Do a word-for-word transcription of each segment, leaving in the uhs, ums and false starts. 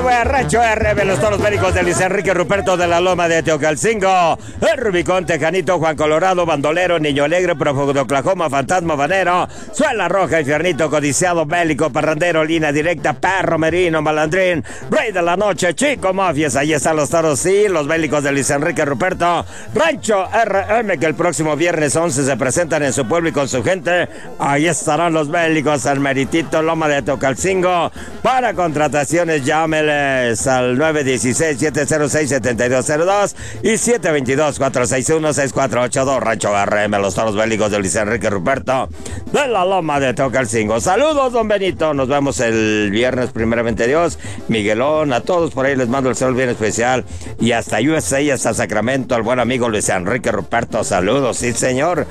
sube Rancho R M, los toros médicos de Luis Enrique Ruperto de la Loma de Teocalcingo, el Rubicón, Tejanito, Juan Colorado, Bandolero, Niño Alegre, Prófugo de Oklahoma, Fantasma Banero, Suela Roja, Infiernito, Codiciado, Bélico, Parrandero, Línea Directa, Perro Merino, Malandrín, Rey de la Noche, Chico Mafias. Ahí están los toros, sí, los bélicos de Luis Enrique Ruperto. Rancho R M, que el próximo viernes once se presentan en su pueblo y con su gente. Ahí estarán los bélicos, al Meritito, Loma de Teocalcingo. Para contrataciones, llámeles al nueve uno seis, siete cero seis, siete dos cero dos y siete dos dos, cuatro seis uno, seis cuatro ocho dos. Rancho R M, los toros bélicos de Luis Enrique Ruperto de la Loma de Teocalcingo. Saludos, don Benito. Nos vemos el viernes, primeramente Dios. Miguelón, a todos por ahí les mando el saludo bien especial. Y hasta U S A, hasta Sacramento, al buen amigo Luis Enrique Ruperto. Saludos, sí, señor.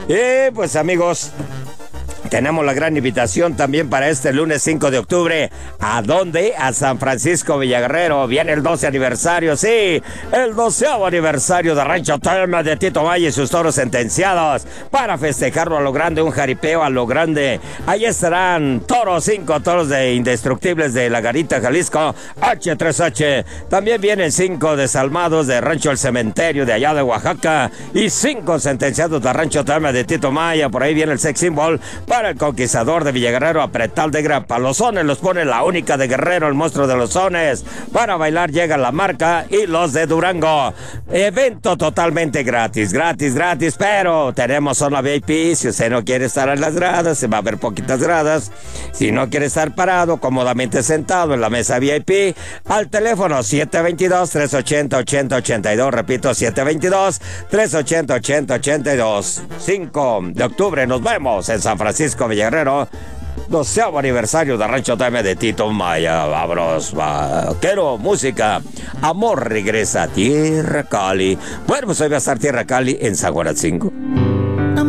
Y pues, amigos, tenemos la gran invitación también para este lunes cinco de octubre. ¿A dónde? A San Francisco Villaguerrero. Viene el doce aniversario, sí, el doceavo aniversario de Rancho Terma de Tito Maya y sus toros sentenciados. Para festejarlo a lo grande, un jaripeo a lo grande. Ahí estarán toros, cinco toros de indestructibles de La Garita, Jalisco, H tres H. También vienen cinco desalmados de Rancho El Cementerio de allá de Oaxaca. Y cinco sentenciados de Rancho Terma de Tito Maya. Por ahí viene el sex symbol para el conquistador de Villaguerrero, a Pretal de Grapa. Los sones los pone la única de Guerrero, el monstruo de los sones. Para bailar llega la marca y los de Durango. Evento totalmente gratis, gratis, gratis, pero tenemos zona V I P. Si usted no quiere estar en las gradas, se va a ver poquitas gradas. Si no quiere estar parado, cómodamente sentado en la mesa V I P, al teléfono siete dos dos, tres ocho cero, ocho cero ocho dos. Repito, siete dos dos, tres ocho cero, ocho cero ocho dos. cinco de octubre nos vemos en San Francisco Villaguerrero, doceavo aniversario de Rancho T M de Tito Maya. Vámonos, vaquero, música. Amor regresa a Tierra Cali. Bueno, pues hoy va a estar Tierra Cali en Zaguaratzingo.